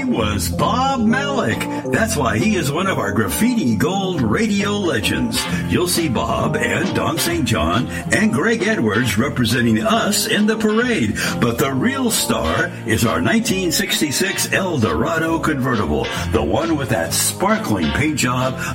Was Bob Malik. That's why he is one of our Graffiti Gold radio legends. You'll see Bob and Don St. John and Greg Edwards representing us in the parade. But the real star is our 1966 Eldorado convertible, the one with that sparkling paint job